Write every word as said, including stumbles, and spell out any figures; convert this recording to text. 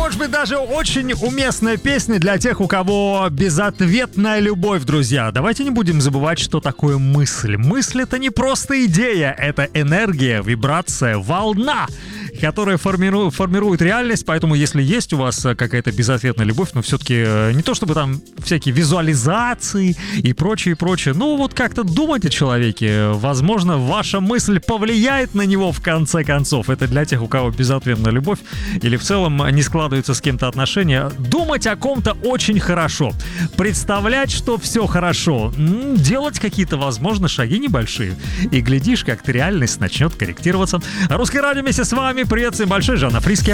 может быть, даже очень уместная песня для тех, у кого безответная любовь, друзья. Давайте не будем забывать, что такое мысль. Мысль — это не просто идея, это энергия, вибрация, волна, которая формиру... формирует реальность. Поэтому, если есть у вас какая-то безответная любовь, но все-таки не то чтобы там всякие визуализации и прочее, и прочее, ну вот как-то думать о человеке. Возможно, ваша мысль повлияет на него в конце концов. Это для тех, у кого безответная любовь или в целом не складываются с кем-то отношения. Думать о ком-то очень хорошо. Представлять, что все хорошо. Делать какие-то, возможно, шаги небольшие. И глядишь, как-то реальность начнет корректироваться. Русское радио вместе с вами. Привет всем большой, Жанна Фриске.